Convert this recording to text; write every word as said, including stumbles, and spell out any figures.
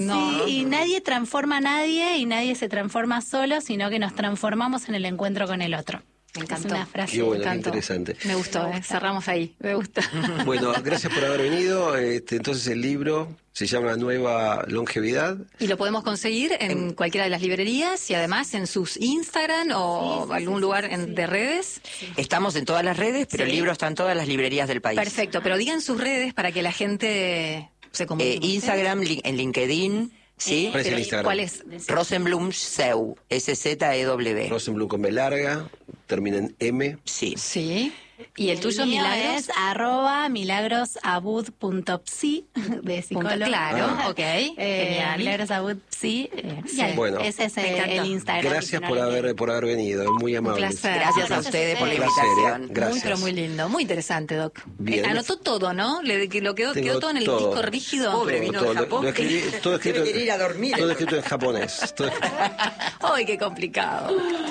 No. Sí, y nadie transforma a nadie y nadie se transforma solo, sino que nos transformamos en el encuentro con el otro. Me encantó. Es una frase. Qué bueno, Me qué encantó. interesante. Me gustó, eh. cerramos ahí. Me gusta. Bueno, gracias por haber venido. Este, entonces el libro se llama Nueva Longevidad. Y lo podemos conseguir en, en cualquiera de las librerías y además en sus Instagram o sí, sí, algún sí, lugar sí, en, sí. de redes. Estamos en todas las redes, pero Sí. el libro está en todas las librerías del país. Perfecto, pero digan sus redes para que la gente se comunique. Eh, con Instagram, li- en LinkedIn, ¿sí? ¿Cuál es el Pero, Instagram? ¿Cuál es? Rosenblum Seu, S Z E W. Rosenblum con B larga, termina en M. Sí. Sí. ¿Y el tuyo, mío Milagros? es arroba milagrosabud.psi de psicólogo. Claro, Ah. ok, Eh, genial. milagrosabud.psi. Eh, Sí. y ahí, Bueno. ese es Me el, encantó. el Instagram. Gracias si no por lo haber, quieren. por haber venido, muy Un amable. placer. Gracias a Gracias a ustedes por la ustedes. Placer, ¿eh? invitación. Gracias. Muy, pero muy lindo. Muy interesante, Doc. Bien. Eh, anotó todo, ¿no? Le, que lo quedó, Tengo quedó todo en el todo. disco rígido. Pobre, Todo, vino todo, de lo- Japón. lo escribí- todo escrito, Debe de ir a dormir. todo escrito en japonés. Todo- Ay, qué complicado.